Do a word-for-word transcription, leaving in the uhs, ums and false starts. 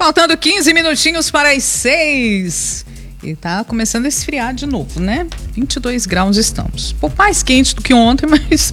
faltando quinze minutinhos para as seis. E tá começando a esfriar de novo, né? vinte e dois graus estamos. Um pouco mais quente do que ontem, mas